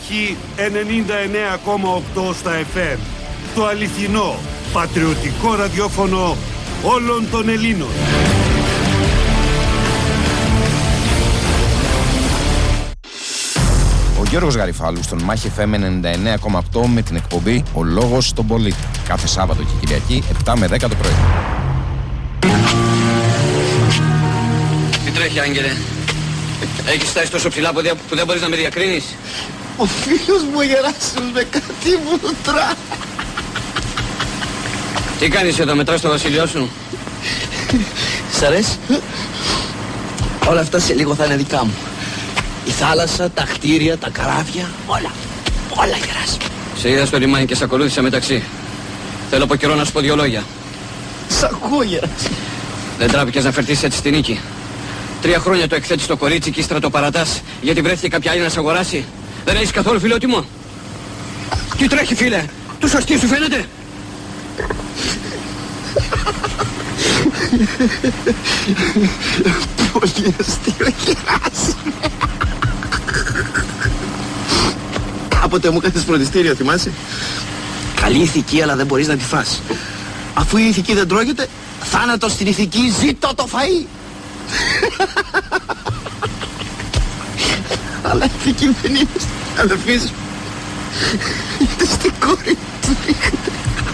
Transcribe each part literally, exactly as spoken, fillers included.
έχει ενενήντα εννέα κόμμα οκτώ στα εφ εμ. Το αληθινό, πατριωτικό ραδιόφωνο όλων των Ελλήνων. Ο Γιώργος Γαριφάλου στον Μάχη εφ εμ ενενήντα εννέα κόμμα οκτώ με την εκπομπή «Ο Λόγος στον Πολίτη». Κάθε Σάββατο και Κυριακή επτά με δέκα το πρωί. Τι τρέχει, Άγγελε? Έχεις φτάσει τόσο ψηλά που δεν μπορείς να με διακρίνεις? Ο φίλος μου ο Γεράσιμος με κάτι μούτρα. Τι κάνεις εδώ, μετράς το βασίλειό σου? Σ' αρέσει? Όλα αυτά σε λίγο θα είναι δικά μου. Η θάλασσα, τα κτίρια, τα καράβια, όλα. Όλα, Γεράσιμο. Σε είδα στο λιμάνι και σε ακολούθησα μεταξύ. Θέλω από καιρό να σου πω δυο λόγια. Σ' ακούω, Γεράσιμο. Δεν τράπηκες να φερθείς έτσι στη νίκη? Τρία χρόνια το εκθέτεις το κορίτσι και ύστερα το παρατάς γιατί βρέθηκε κάποια άλλη να σε αγοράσει. Δεν έχεις καθόλου φιλότιμο? Τι τρέχει, φίλε? Του αστείο σου φαίνεται? Πολύ αστείο, Γεράσιμο. Κάποτε μου έκανες φροντιστήριο, θυμάσαι? Καλή ηθική, αλλά δεν μπορείς να τη φας. Αφού η ηθική δεν τρώγεται, θάνατος στην ηθική, ζήτω το φαΐ. Αλλά η ηθική δεν είναι στην αδερφή σου. Είναι στην κόρη του Ρίχτερ.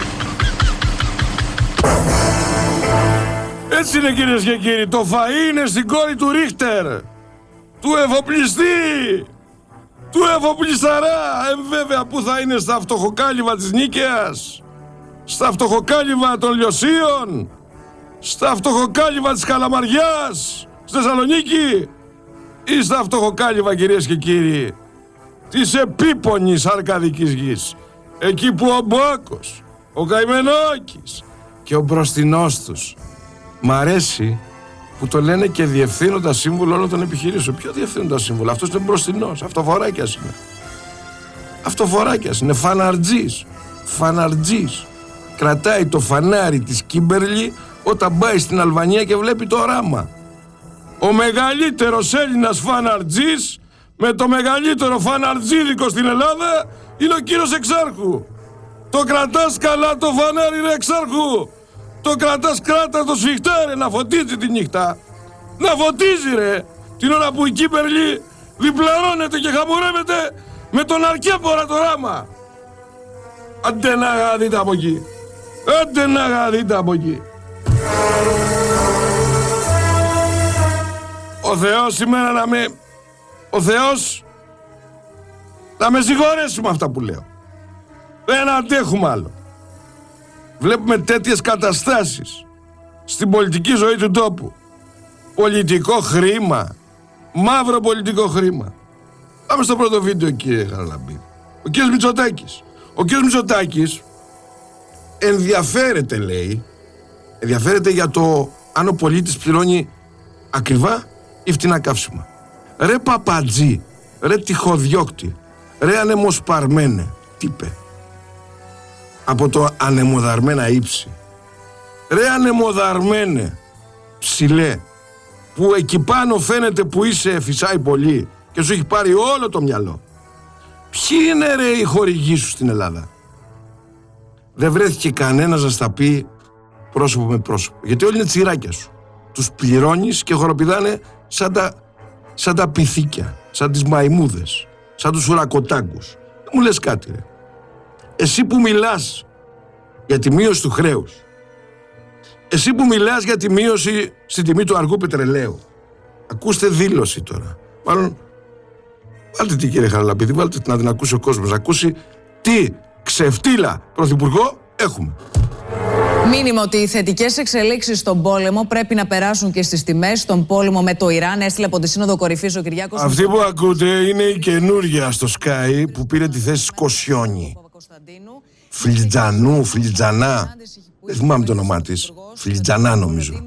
Έτσι είναι, κυρίες και κύριοι, το φαΐ είναι στην κόρη του Ρίχτερ, του εφοπλιστή, του εφοπλισταρά. Ε, βέβαια, πού θα είναι? Στα φτωχοκάλυβα της Νίκαιας, στα φτωχοκάλυβα των Λιωσίων, στα φτωχοκάλυβα της Καλαμαριάς, στη Θεσσαλονίκη, ή στα φτωχοκάλυβα, κυρίες και κύριοι, της επίπονης αρκαδικής γης, εκεί που ο Μπόκος, ο Καημενόκης και ο μπροστινός τους. Μ' αρέσει που το λένε και διευθύνοντα σύμβουλο όλων των επιχειρήσεων. Ποιο διευθύνοντα σύμβουλο? Αυτός είναι μπροστινός, αυτοφοράκιας είναι. Αυτοφοράκιας είναι, φαναρτζής. Φαναρτζής. Κρατάει το φανάρι της Κίμπερλι όταν πάει στην Αλβανία και βλέπει το οράμα. Ο μεγαλύτερος Έλληνας φαναρτζής με το μεγαλύτερο φαναρτζίδικο στην Ελλάδα είναι ο κύριος Εξάρχου. Το κρατάς καλά το φανάρι, ρε Εξάρχου? Το κρατάς, κράτα το σφιχτά, ρε, να φωτίζει τη νύχτα. Να φωτίζει, ρε, την ώρα που η Κύπερλη διπλαρώνεται και χαμουρεύεται με τον Αρκέμπορα το ράμα. Άντε να γαδείτε από εκεί. Άντε να γαδείτε από εκεί. Ο Θεός σήμερα να με... Ο Θεός να με συγχωρέσει με αυτά που λέω. Δεν αντέχουμε άλλο. Βλέπουμε τέτοιες καταστάσεις στην πολιτική ζωή του τόπου. Πολιτικό χρήμα. Μαύρο πολιτικό χρήμα. Πάμε στο πρώτο βίντεο, κύριε Χαραλαμπίδη. Ο κύριος Μητσοτάκης. Ο κύριος Μητσοτάκης ενδιαφέρεται, λέει, ενδιαφέρεται για το αν ο πολίτης πληρώνει ακριβά ή φτηνά καύσιμα. Ρε παπατζή, ρε τυχοδιώκτη, ρε ανεμοσπαρμένε, τι είπε? Από το ανεμοδαρμένα ύψη. Ρε ανεμοδαρμένε, ψηλέ, που εκεί πάνω φαίνεται που είσαι φυσάει πολύ και σου έχει πάρει όλο το μυαλό. Ποιοι είναι, ρε, οι χορηγοί σου στην Ελλάδα? Δεν βρέθηκε κανένας να στα πει πρόσωπο με πρόσωπο. Γιατί όλοι είναι τσιράκια σου. Τους πληρώνεις και χοροπηδάνε σαν τα, σαν τα πυθίκια, σαν τις μαϊμούδες, σαν τους ουρακοτάγκους. Δεν μου λες κάτι, ρε. Εσύ που μιλάς για τη μείωση του χρέους, εσύ που μιλάς για τη μείωση στη τιμή του αργού πετρελαίου, ακούστε δήλωση τώρα. Μάλλον, βάλτε την, κύριε Χαραλαμπίδη, βάλτε την να την ακούσει ο κόσμος, να ακούσει τι ξεφτύλα πρωθυπουργό έχουμε. Μήνυμα ότι οι θετικές εξελίξεις στον πόλεμο πρέπει να περάσουν και στις τιμές. Στον πόλεμο με το Ιράν έστειλε από τη Σύνοδο Κορυφής ο Κυριάκος. Αυτή που ακούτε είναι η καινούργια στο Sky που πήρε τη θέση Σκοσιόνι. Φλιτζανού, Φλιτζανά. Δεν θυμάμαι το όνομά της. Φλιτζανά νομίζω.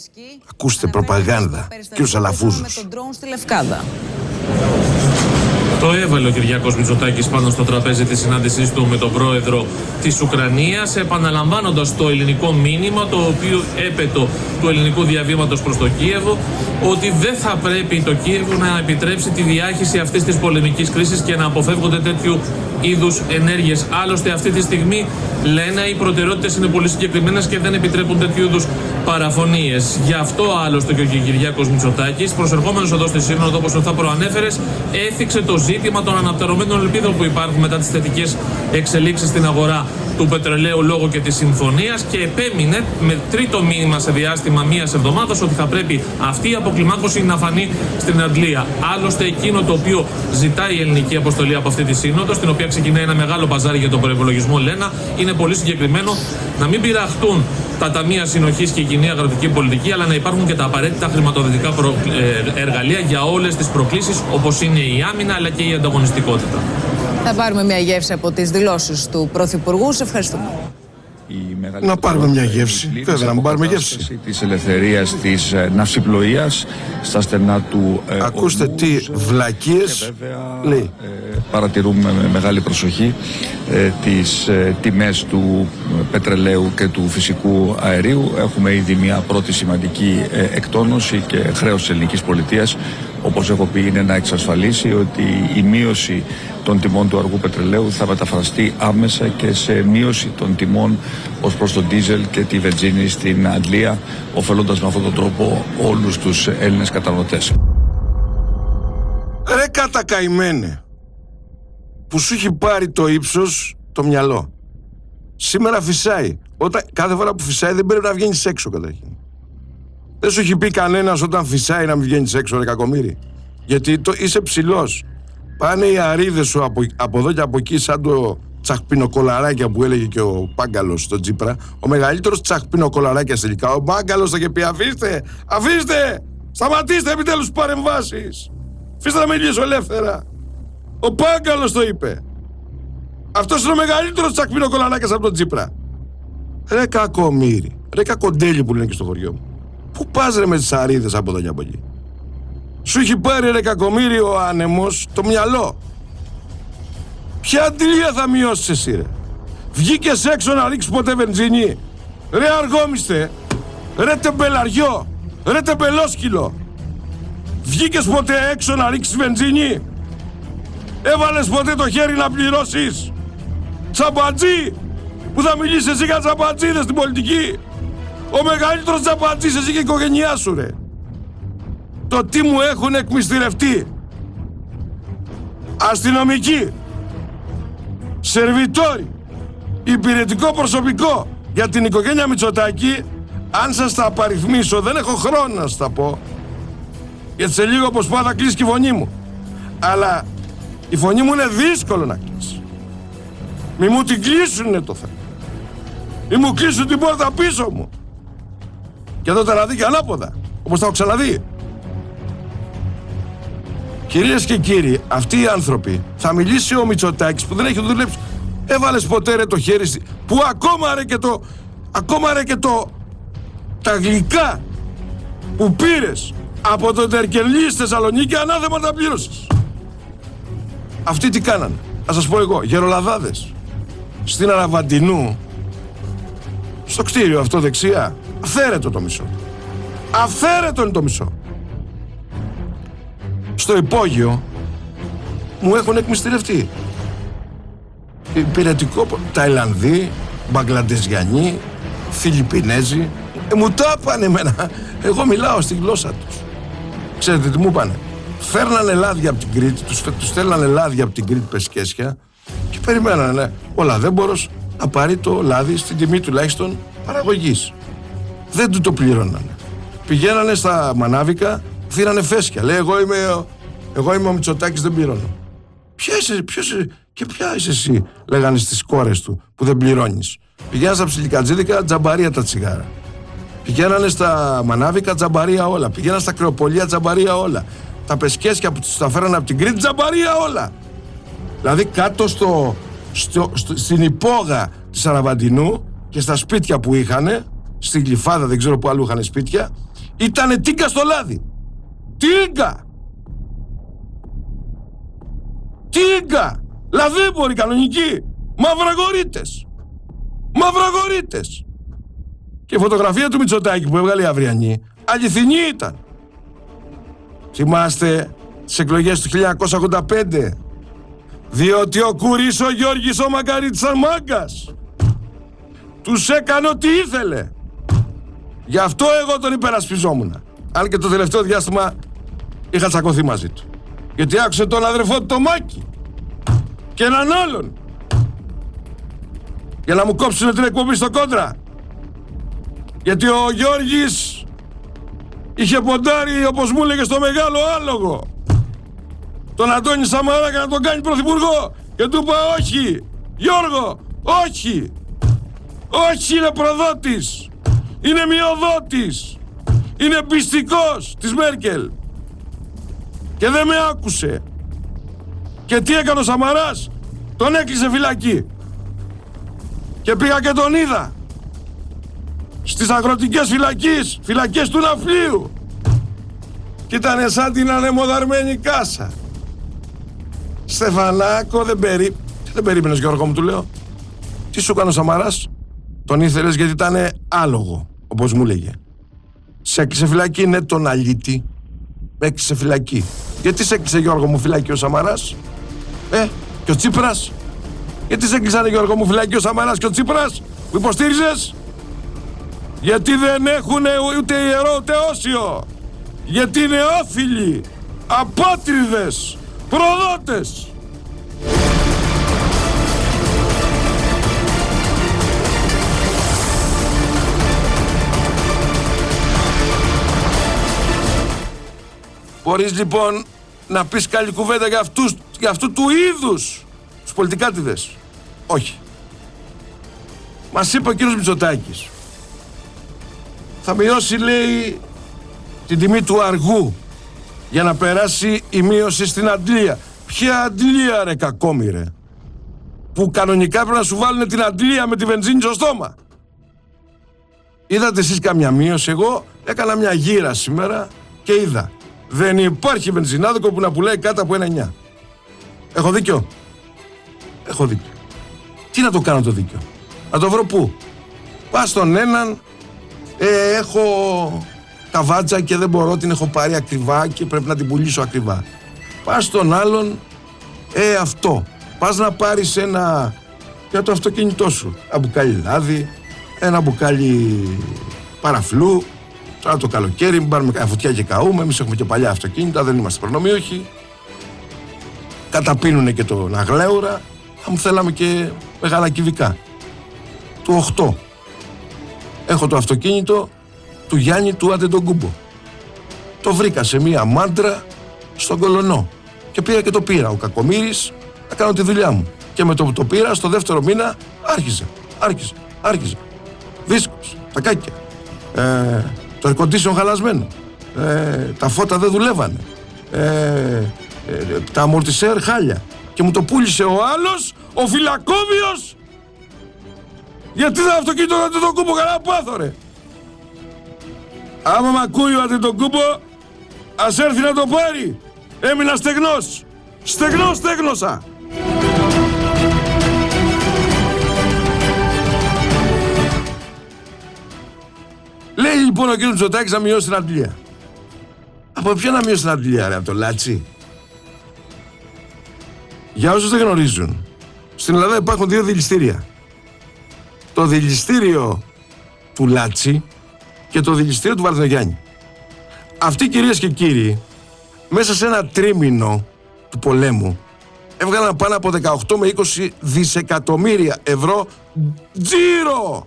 Ακούστε προπαγάνδα και τους αλαφούζους. Με τον ντρόουν στη Λευκάδα. Το έβαλε ο Κυριάκος Μητσοτάκης πάνω στο τραπέζι της συνάντησής του με τον πρόεδρο της Ουκρανίας, επαναλαμβάνοντας το ελληνικό μήνυμα, το οποίο έπετο του ελληνικού διαβήματος προς το Κίεβο, ότι δεν θα πρέπει το Κίεβο να επιτρέψει τη διάχυση αυτής της πολεμικής κρίσης και να αποφεύγονται τέτοιου είδους ενέργειες. Άλλωστε, αυτή τη στιγμή, λένε, οι προτεραιότητες είναι πολύ συγκεκριμένες και δεν επιτρέπουν τέτοιου είδους παραφωνίες. Γι' αυτό άλλωστε και ο Κυριάκος Μητσοτάκης, προσερχόμενος εδώ στη Σύνοδο, όπως θα προανέφερες, έθιξε το ζήτημα των αναπτερωμένων ελπίδων που υπάρχουν μετά τις θετικές εξελίξεις στην αγορά του πετρελαίου λόγω και της συμφωνίας, και επέμεινε με τρίτο μήνυμα σε διάστημα μίας εβδομάδας ότι θα πρέπει αυτή η αποκλιμάκωση να φανεί στην Αντλία. Άλλωστε, εκείνο το οποίο ζητάει η ελληνική αποστολή από αυτή τη σύνοδο, στην οποία ξεκινάει ένα μεγάλο παζάρι για τον προϋπολογισμό, λένε, είναι πολύ συγκεκριμένο: να μην πειραχτούν τα ταμεία συνοχής και η κοινή αγροτική πολιτική, αλλά να υπάρχουν και τα απαραίτητα χρηματοδοτικά προ... ε, εργαλεία για όλες τις προκλήσεις, όπως είναι η άμυνα αλλά και η ανταγωνιστικότητα. Θα πάρουμε μια γεύση από τις δηλώσεις του Πρωθυπουργού. Σε ευχαριστούμε. Να πάρουμε μια γεύση. Βέβαια, να πάρουμε γεύση. Της ελευθερίας της ναυσιπλοείας στα στενά του. Ε, Ακούστε οδμούς, τι βλακίες λέει. Ε, παρατηρούμε με μεγάλη προσοχή ε, τις ε, τιμές του πετρελαίου και του φυσικού αερίου. Έχουμε ήδη μια πρώτη σημαντική ε, εκτόνωση και χρέος της ελληνικής πολιτείας, όπως έχω πει, είναι να εξασφαλίσει ότι η μείωση των τιμών του αργού πετρελαίου θα μεταφραστεί άμεσα και σε μείωση των τιμών ως προς τον ντίζελ και τη βενζίνη στην Αντλία, ωφελώντας με αυτόν τον τρόπο όλους τους Έλληνες καταναλωτές. Ρε κατακαημένε, που σου έχει πάρει το ύψος το μυαλό. Σήμερα φυσάει. Όταν, κάθε φορά που φυσάει δεν πρέπει να βγαίνεις έξω καταρχήν. Δεν σου έχει πει κανένας όταν φυσάει να μην βγαίνεις έξω, ρε κακομοίρη. Γιατί το, είσαι ψηλός. Πάνε οι αρίδες σου από, από εδώ και από εκεί, σαν το τσαχπινοκολαράκια που έλεγε και ο Πάγκαλος στο Τσίπρα. Ο μεγαλύτερος τσαχπινοκολαράκιας τελικά. Ο Πάγκαλος θα είχε πει: αφήστε, αφήστε, σταματήστε επιτέλους παρεμβάσεις. Αφήστε να μιλήσω ελεύθερα. Ο Πάγκαλος το είπε. Αυτός είναι ο μεγαλύτερος τσαχπινοκολαράκιας από τον Τσίπρα. Ρε κακομοίρη, ρε κακοντέλη που λένε και στο χωριό μου. Πού πας ρε με τις αρίδες από εδώ και από εκεί? Σου έχει πάρει ρε κακομοίρη ο άνεμος το μυαλό. Ποια αντιλία θα μειώσεις εσύ ρε? Βγήκες έξω να ρίξεις ποτέ βενζίνη? Ρε αργόμιστε, ρε τεμπελαριό, ρε τεμπελόσκυλο. Βγήκες ποτέ έξω να ρίξεις βενζίνη? Έβαλες ποτέ το χέρι να πληρώσεις? Τσαμπατζή, που θα μιλήσεις εσύ για τσαμπατζίδες στην πολιτική? Ο μεγαλύτερος τσαμπατζής εσύ και η οικογένειά σου ρε. Το τι μου έχουν εκμυστηρευτεί αστυνομικοί, σερβιτόροι, υπηρετικό προσωπικό για την οικογένεια Μητσοτάκη, αν σας τα απαριθμίσω, δεν έχω χρόνο να σας τα πω, γιατί σε λίγο όπως πάω θα κλείσει και η φωνή μου. Αλλά η φωνή μου είναι δύσκολο να κλείσει. Μη μου την κλείσουνε το θέμα. Μη μου κλείσουν την πόρτα πίσω μου. Και εδώ τα να δει και ανάποδα, όπως τα έχω ξαναδεί. Κυρίες και κύριοι, αυτοί οι άνθρωποι, θα μιλήσει ο Μητσοτάκης που δεν έχει δουλέψει. Έβαλες ποτέ ρε το χέρι στη... που ακόμα ρε και το... ακόμα ρε και το... τα γλυκά που πήρες από το Τερκελή στη Θεσσαλονίκη ανάθεμα τα πλήρωσες. Αυτοί τι κάνανε? Θα σας πω εγώ, γερολαδάδες. Στην Αραβαντινού, στο κτίριο αυτό δεξιά, αφαίρετο το μισό. Αφαίρετο είναι το μισό. Στο υπόγειο μου έχουν εκμυστηρευτεί υπηρετικό, Ταϊλανδοί, Μπαγκλαντεζιανοί, Φιλιππινέζοι. Ε, μου τα πάνε εμένα. Εγώ μιλάω στη γλώσσα τους. Ξέρετε τι μου πάνε? Φέρνανε λάδια από την Κρήτη, τους, τους στέλνανε λάδια από την Κρήτη Πεσκέσια και περιμένανε ο λαδέμπορος να πάρει το λάδι στην τιμή τουλάχιστον παραγωγής. Δεν του το πληρώνανε. Πηγαίνανε στα μανάβικα, φύρανε φέσκια. Λέει εγώ είμαι, εγώ είμαι ο Μητσοτάκης, δεν πληρώνω. Ποια είσαι, ποιος είσαι, και ποια είσαι εσύ, λέγανε στις κόρες του που δεν πληρώνεις. Πηγαίνανε στα ψιλικατζίδικα, τζαμπαρία τα τσιγάρα. Πηγαίνανε στα μανάβικα, τζαμπαρία όλα. Πηγαίνανε στα κρεοπολία, τζαμπαρία όλα. Τα πεσκέσια που τους τα φέρανε από την Κρήτη, τζαμπαρία όλα. Δηλαδή κάτω στο, στο, στο, στην υπόγα της Αραβαντινού και στα σπίτια που είχανε, στην Γλυφάδα, δεν ξέρω που αλλού είχαν σπίτια, ήτανε τίγκα στο λάδι. Τίγκα! Κίγκα! Λαδίποροι κανονικοί! Μαυραγορείτες! Μαυραγορείτες! Και η φωτογραφία του Μητσοτάκη που έβγαλε η Αυριανή αληθινή ήταν. Θυμάστε τις εκλογές του χίλια εννιακόσια ογδόντα πέντε? Διότι ο Κουρής ο Γιώργης ο Μακαρίτης σαν μάγκας τους έκανε ό,τι ήθελε. Γι' αυτό εγώ τον υπερασπιζόμουν. Αν και το τελευταίο διάστημα είχα τσακωθεί μαζί του. Γιατί άκουσε τον αδερφό του το Μάκη και έναν άλλον για να μου κόψουν την εκπομπή στο Κόντρα. Γιατί ο Γιώργης είχε ποντάρει, όπως μου έλεγε, στο μεγάλο άλογο τον Αντώνη Σαμαρά για να τον κάνει πρωθυπουργό. Και του είπα όχι, Γιώργο, όχι. Όχι, είναι προδότης. Είναι μειοδότης. Είναι πιστικός της Μέρκελ. Και δεν με άκουσε. Και τι έκανε ο Σαμαράς? Τον έκλεισε φυλακή. Και πήγα και τον είδα στις αγροτικές φυλακές, φυλακές του ναυπλίου. Και ήταν σαν την ανεμοδαρμένη κάσα. Στεφανάκο, δεν περί... δεν περίμενες, Γιώργο μου, του λέω. Τι σου έκανε ο Σαμαράς? Τον ήθελες γιατί ήταν άλογο, όπως μου λέγε. Σε έκλεισε φυλακή, ναι, τον αλήτη. Με έκλεισε φυλακή. Γιατί σε έκλεισε, Γιώργο μου, φυλακή ο Σαμαράς? Ε, και ο Τσίπρας? Γιατί σε έκλεισανε, Γιώργο μου, φυλακή ο Σαμαράς και ο Τσίπρας που υποστήριζες? Γιατί δεν έχουν ούτε ιερό ούτε όσιο. Γιατί είναι όφιλοι, απάτριδες, προδότες. Μπορείς λοιπόν να πεις καλή κουβέντα για, αυτούς, για αυτού του είδους τους πολιτικάτιδες? Όχι. Μας είπε ο κύριος Μητσοτάκης θα μειώσει, λέει, την τιμή του αργού για να περάσει η μείωση στην αντλία. Ποια αντλία, ρε κακόμοιρε? Που κανονικά πρέπει να σου βάλουν την αντλία με τη βενζίνη στο στόμα. Είδατε εσείς καμιά μείωση? Εγώ έκανα μια γύρα σήμερα και είδα. Δεν υπάρχει βενζινάδικο που να πουλάει κάτω από ένα εννιά. Έχω δίκιο? Έχω δίκιο. Τι να το κάνω το δίκιο? Να το βρω πού? Πας στον έναν, ε, έχω καβάτσα και δεν μπορώ, την έχω πάρει ακριβά και πρέπει να την πουλήσω ακριβά. Πας στον άλλον, ε, αυτό. Πας να πάρεις ένα για το αυτοκίνητό σου. Ένα μπουκάλι λάδι, ένα μπουκάλι παραφλού. Τώρα το καλοκαίρι, μην πάρουμε φωτιά και καούμε. Εμείς έχουμε και παλιά αυτοκίνητα, δεν είμαστε προνομιούχοι. Καταπίνουνε και τον αγλέουρα. Θα μου θέλαμε και μεγάλα κυβικά. Του οκτώ. Έχω το αυτοκίνητο του Γιάννη του Αντετογκούμπο. Το βρήκα σε μία μάντρα στον Κολονό. Και πήγα και το πήρα. Ο Κακομοίρης να κάνω τη δουλειά μου. Και με το που το πήρα, στο δεύτερο μήνα άρχισε. Άρχισε. Άρχισε. Δίσκος. Τα κάκια. Ε, το air condition χαλασμένο. Ε, τα φώτα δεν δουλεύανε. Ε, ε, τα αμορτισέρ χάλια. Και μου το πούλησε ο άλλος, ο Φυλακόβιος. Γιατί δεν αυτοκίνητο να τον κούμπο καλά πάθω, ρε. Άμα μ' ακούει ο Αντετογκούμπο, ας έρθει να το πάρει. Έμεινα στεγνός. Στεγνός στέγνωσα. Λέει λοιπόν ο κ. Μητσοτάκης να μειώσει την αντλία. Από ποιο να μειώσει την αντλία, ρε? Από το Λάτσι? Για όσους δεν γνωρίζουν, στην Ελλάδα υπάρχουν δύο δηληστήρια. Το δηληστήριο του Λάτσι και το δηληστήριο του Βαρδινογιάννη. Αυτοί, κυρίες και κύριοι, μέσα σε ένα τρίμηνο του πολέμου έβγαλαν πάνω από δεκαοκτώ με είκοσι δισεκατομμύρια ευρώ τζίρο.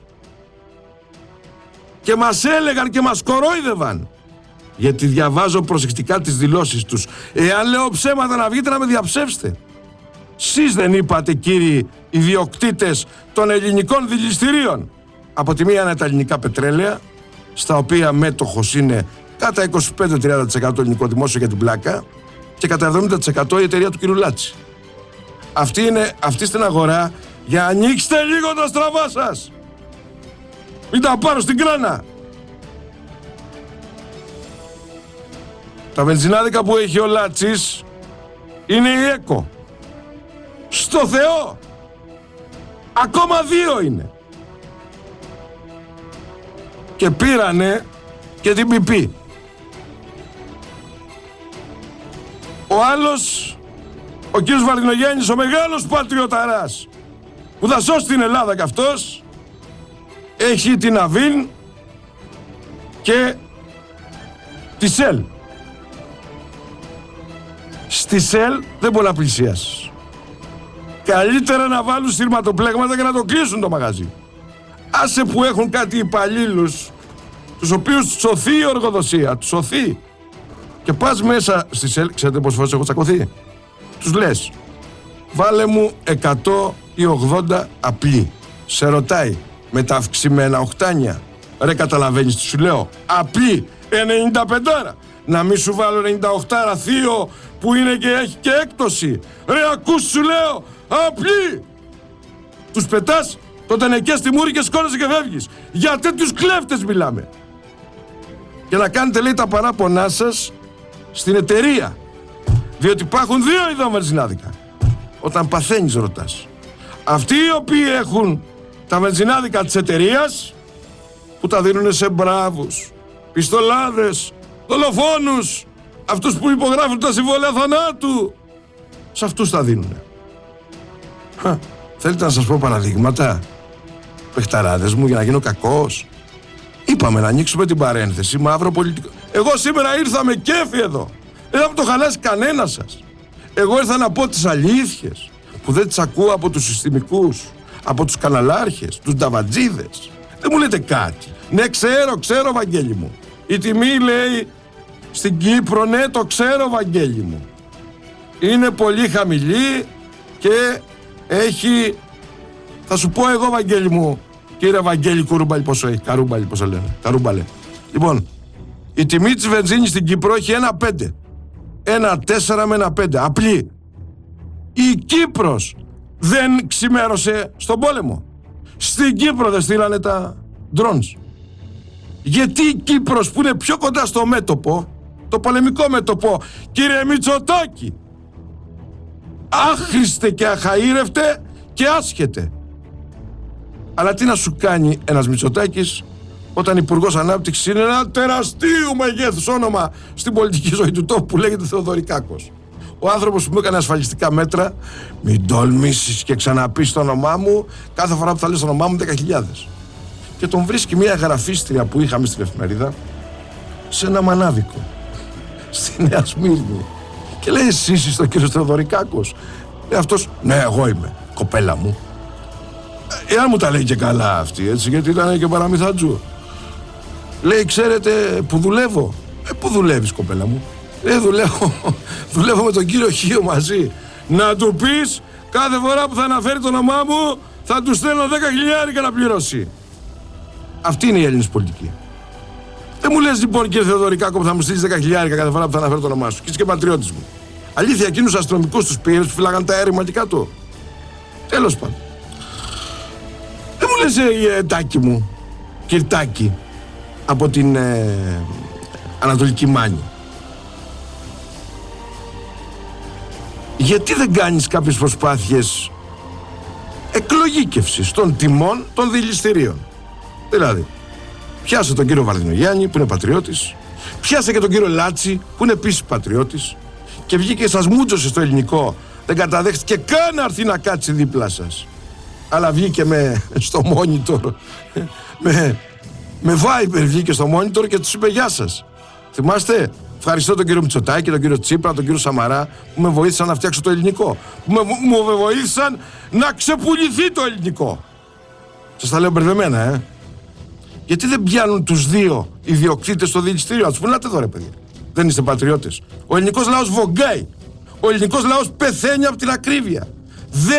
Και μας έλεγαν και μας κορόιδευαν. Γιατί διαβάζω προσεκτικά τις δηλώσεις τους. Εάν λέω ψέματα να βγείτε να με διαψεύσετε. Σεις δεν είπατε, κύριοι ιδιοκτήτες των ελληνικών δηληστηρίων? Από τη μία είναι τα ελληνικά πετρέλαια, στα οποία μέτοχος είναι κατά είκοσι πέντε με τριάντα τοις εκατό το ελληνικό δημόσιο για την πλάκα και κατά εβδομήντα τοις εκατό η εταιρεία του κ. Λάτση. Αυτή είναι αυτή στην αγορά για ανοίξτε λίγο τα στραβά σας. Μην τα πάρω στην κράνα. Τα βενζινάδικα που έχει ο Λάτσης είναι η ΕΚΟ. Στο Θεό. Ακόμα δύο είναι. Και πήρανε και την πιπί. Ο άλλος, ο κύριος Βαρδινογέννης, ο μεγάλος πατριωταράς, που θα σώσει την Ελλάδα κι αυτός, έχει την Αβίν και τη ΣΕΛ. Στη ΣΕΛ δεν μπορεί να πλησιάσεις. Καλύτερα να βάλουν σειρματοπλέγματα και να το κλείσουν το μαγαζί. Άσε που έχουν κάτι υπαλλήλους, τους οποίους τους σωθεί η εργοδοσία, τους σωθεί. Και πας μέσα στη ΣΕΛ, ξέρετε πόσες φορές έχω τσακωθεί. Τους λες, βάλε μου εκατόν ογδόντα απλή. Σε ρωτάει, με τα αυξημένα οχτάνια. Ρε, καταλαβαίνεις τι σου λέω? Απλή, ενενήντα πέντε. Να μην σου βάλω ενενήντα οκτώ θείο που είναι και έχει και έκπτωση. Ρε, ακούς σου λέω, απλή. Τους πετάς το τενεκέ στη μούρη και σκόνεσαι και φεύγεις. Για τέτοιους κλέφτες μιλάμε. Και να κάνετε, λέει, τα παράπονά σας στην εταιρεία. Διότι υπάρχουν δύο ειδών βενζινάδικα. Όταν παθαίνεις ρωτάς. Αυτοί οι οποίοι έχουν τα βενζινάδικα της εταιρείας, που τα δίνουν σε μπράβους, πιστολάδες, δολοφόνους, αυτούς που υπογράφουν τα συμβόλαια θανάτου, σε αυτούς τα δίνουν. Χα, θέλετε να σας πω παραδείγματα, παιχταράδες μου, για να γίνω κακός? Είπαμε να ανοίξουμε την παρένθεση μαύρο πολιτικό. Εγώ σήμερα ήρθα με κέφι εδώ. Δεν θα μου το χαλάσει κανένα σας. Εγώ ήρθα να πω τις αλήθειες που δεν τις ακούω από τους συστημικούς, από τους καναλάρχες, τους νταβατζίδες. Δεν μου λέτε κάτι. Ναι, ξέρω, ξέρω, Βαγγέλη μου. Η τιμή, λέει, στην Κύπρο, ναι, το ξέρω, Βαγγέλη μου. Είναι πολύ χαμηλή και έχει, θα σου πω εγώ, Βαγγέλη μου, κύριε Βαγγέλη Κουρούμπαλη, πόσο έχει, Καρούμπαλη, πόσο λένε, Καρούμπαλε. Λοιπόν, η τιμή της βενζίνης στην Κύπρο έχει ένα πέντε. Ένα τέσσερα με ένα πέντε, απλή. Η Κύπρος δεν ξημέρωσε στον πόλεμο. Στην Κύπρο δεν στείλανε τα drones. Γιατί η Κύπρος που είναι πιο κοντά στο μέτωπο, το πολεμικό μέτωπο, κύριε Μητσοτάκη, άχρηστε και αχαήρευτε και άσχετε. Αλλά τι να σου κάνει ένας Μητσοτάκης όταν υπουργός Ανάπτυξης είναι ένα τεραστίου μεγέθους όνομα στην πολιτική ζωή του τόπου που λέγεται Θεοδωρικάκος. Ο άνθρωπος που μου έκανε ασφαλιστικά μέτρα, μην τολμήσεις και ξαναπείς το όνομά μου, κάθε φορά που θα λες το όνομά μου δέκα χιλιάδες. Και τον βρίσκει μια γραφίστρια που είχαμε στην εφημερίδα σε ένα μανάβικο στη Νέα Σμύρνη. Και λέει, εσύ είσαι ο κύριος Θεοδωρικάκος? Λέει αυτός, ναι, εγώ είμαι, κοπέλα μου. Εάν μου τα λέει και καλά αυτή, έτσι, γιατί ήταν και παραμυθατζού. Λέει, ξέρετε που δουλεύω? Ε, που δουλεύεις, κοπέλα μου? Ε, δουλεύω, δουλεύω με τον κύριο Χίο μαζί. Να του πεις, κάθε φορά που θα αναφέρει το όνομά μου, θα του στέλνω δέκα χιλιάρικα να πληρώσει. Αυτή είναι η Έλληνες πολιτική. Δεν μου λες λοιπόν, κύριε Θεοδωρικάκο, που θα μου στείλεις δέκα χιλιάρικα κάθε φορά που θα αναφέρει το όνομά σου. Και είσαι και πατριώτης μου. Αλήθεια, εκείνους αστυνομικούς τους πήρες που φυλάγαν τα έρημα και κάτω? Τέλος πάντων. Δεν μου λες, ε, τάκι μου, κυρτάκι, από την ε, Ανατολική Μάνη, γιατί δεν κάνεις κάποιες προσπάθειες εκλογήκευσης των τιμών των δηληστηρίων? Δηλαδή, πιάσε τον κύριο Βαρδινογιάννη που είναι πατριώτης, πιάσε και τον κύριο Λάτσι που είναι επίσης πατριώτης και βγήκε, σας μούτζωσε στο ελληνικό, δεν καταδέχτηκε καν να έρθει να κάτσει δίπλα σας, αλλά βγήκε με, στο monitor, με, με Viber βγήκε στο monitor και τους είπε γεια σας. Θυμάστε? Ευχαριστώ τον κύριο Μητσοτάκη, τον κύριο Τσίπρα, τον κύριο Σαμαρά που με βοήθησαν να φτιάξω το ελληνικό, που με, μου βοήθησαν να ξεπουληθεί το ελληνικό. Σας τα λέω μπερδεμένα, ε. Γιατί δεν πιάνουν τους δύο ιδιοκτήτες στο δηληστήριο? Ας πούνε, εδώ ρε παιδιά, δεν είστε πατριώτες? Ο ελληνικός λαός βογκάει. Ο ελληνικός λαός πεθαίνει από την ακρίβεια. Δεν